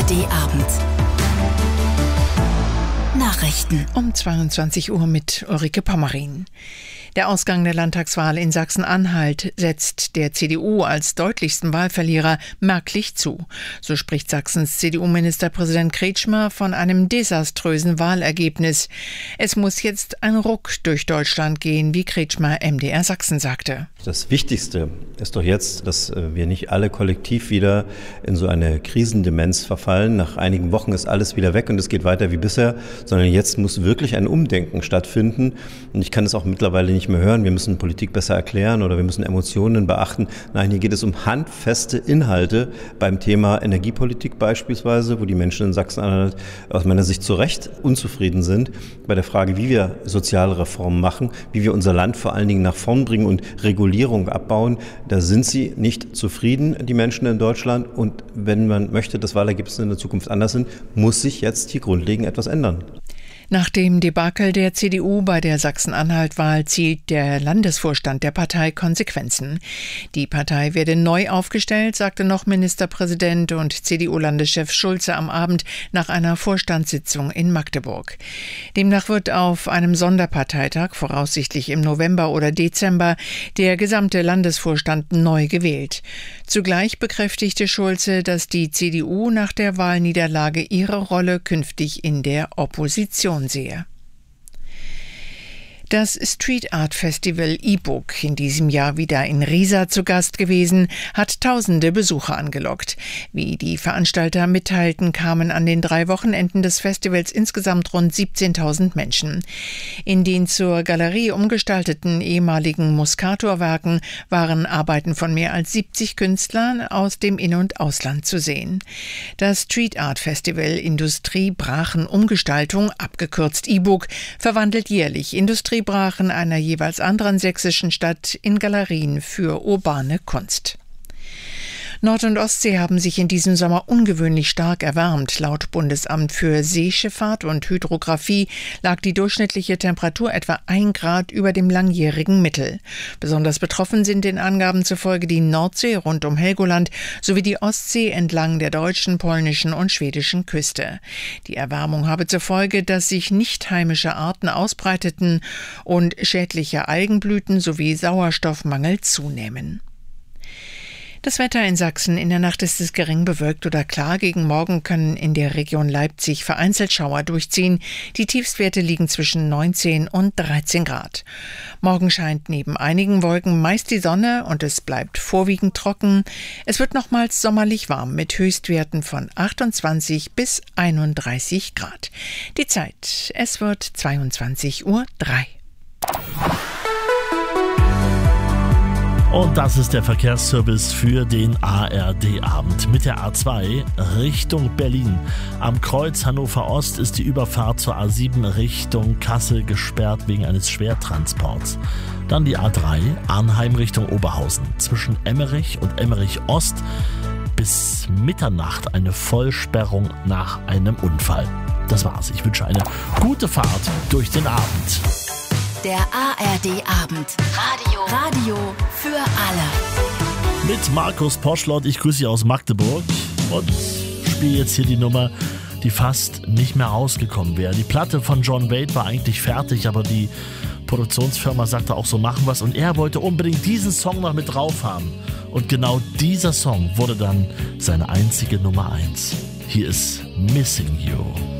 ARD-Abend. Nachrichten um 22 Uhr mit Ulrike Pommerin. Der Ausgang der Landtagswahl in Sachsen-Anhalt setzt der CDU als deutlichsten Wahlverlierer merklich zu. So spricht Sachsens CDU-Ministerpräsident Kretschmer von einem desaströsen Wahlergebnis. Es muss jetzt ein Ruck durch Deutschland gehen, wie Kretschmer MDR Sachsen sagte. Das Wichtigste ist doch jetzt, dass wir nicht alle kollektiv wieder in so eine Krisendemenz verfallen. Nach einigen Wochen ist alles wieder weg und es geht weiter wie bisher, sondern jetzt muss wirklich ein Umdenken stattfinden. Und ich kann es auch mittlerweile nicht mehr hören, wir müssen Politik besser erklären oder wir müssen Emotionen beachten. Nein, hier geht es um handfeste Inhalte beim Thema Energiepolitik beispielsweise, wo die Menschen in Sachsen-Anhalt aus meiner Sicht zu Recht unzufrieden sind, bei der Frage, wie wir soziale Reformen machen, wie wir unser Land vor allen Dingen nach vorn bringen und Regulierung abbauen. Da sind sie nicht zufrieden, die Menschen in Deutschland. Und wenn man möchte, dass Wahlergebnisse in der Zukunft anders sind, muss sich jetzt hier grundlegend etwas ändern. Nach dem Debakel der CDU bei der Sachsen-Anhalt-Wahl zieht der Landesvorstand der Partei Konsequenzen. Die Partei werde neu aufgestellt, sagte noch Ministerpräsident und CDU-Landeschef Schulze am Abend nach einer Vorstandssitzung in Magdeburg. Demnach wird auf einem Sonderparteitag, voraussichtlich im November oder Dezember, der gesamte Landesvorstand neu gewählt. Zugleich bekräftigte Schulze, dass die CDU nach der Wahlniederlage ihre Rolle künftig in der Opposition sehe. Das Street Art Festival E-Book, in diesem Jahr wieder in Riesa zu Gast gewesen, hat tausende Besucher angelockt. Wie die Veranstalter mitteilten, kamen an den 3 Wochenenden des Festivals insgesamt rund 17.000 Menschen. In den zur Galerie umgestalteten ehemaligen Muscator-Werken waren Arbeiten von mehr als 70 Künstlern aus dem In- und Ausland zu sehen. Das Street Art Festival Industrie-Brachen-Umgestaltung, abgekürzt E-Book, verwandelt jährlich Industriebrachen einer jeweils anderen sächsischen Stadt in Galerien für urbane Kunst. Nord- und Ostsee haben sich in diesem Sommer ungewöhnlich stark erwärmt. Laut Bundesamt für Seeschifffahrt und Hydrographie lag die durchschnittliche Temperatur etwa 1 Grad über dem langjährigen Mittel. Besonders betroffen sind den Angaben zufolge die Nordsee rund um Helgoland sowie die Ostsee entlang der deutschen, polnischen und schwedischen Küste. Die Erwärmung habe zur Folge, dass sich nicht heimische Arten ausbreiteten und schädliche Algenblüten sowie Sauerstoffmangel zunehmen. Das Wetter in Sachsen: in der Nacht ist es gering bewölkt oder klar. Gegen Morgen können in der Region Leipzig vereinzelt Schauer durchziehen. Die Tiefstwerte liegen zwischen 19 und 13 Grad. Morgen scheint neben einigen Wolken meist die Sonne und es bleibt vorwiegend trocken. Es wird nochmals sommerlich warm mit Höchstwerten von 28 bis 31 Grad. Die Zeit: es wird 22:03 Uhr. Und das ist der Verkehrsservice für den ARD-Abend. Mit der A2 Richtung Berlin. Am Kreuz Hannover Ost ist die Überfahrt zur A7 Richtung Kassel gesperrt wegen eines Schwertransports. Dann die A3 Arnheim Richtung Oberhausen. Zwischen Emmerich und Emmerich Ost bis Mitternacht eine Vollsperrung nach einem Unfall. Das war's. Ich wünsche eine gute Fahrt durch den Abend. Der ARD-Abend. Radio für alle. Mit Markus Poschlott, ich grüße Sie aus Magdeburg und spiele jetzt hier die Nummer, die fast nicht mehr rausgekommen wäre. Die Platte von John Wade war eigentlich fertig, aber die Produktionsfirma sagte auch, so machen wir's, und er wollte unbedingt diesen Song noch mit drauf haben. Und genau dieser Song wurde dann seine einzige Nummer 1. Hier ist Missing You.